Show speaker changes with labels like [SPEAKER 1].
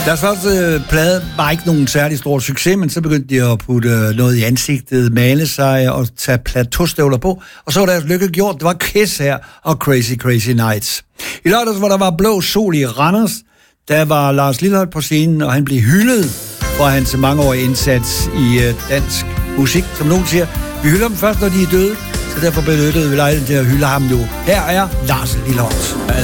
[SPEAKER 1] Deres første plade var ikke nogen særlig stor succes, men så begyndte de at putte noget i ansigtet, male sig og tage plateaustøvler på. Og så var deres lykke gjort. Det var Kiss her og Crazy Crazy Nights. I lørdags, hvor der var blå sol i Randers, der var Lars Lilholt på scenen, og han blev hyldet for hans mangeårige indsats i dansk musik. Som nogen siger, vi hylder dem først, når de er døde, så derfor benyttede vi lejligheden til at hylde ham nu. Her er Lars Lilholt.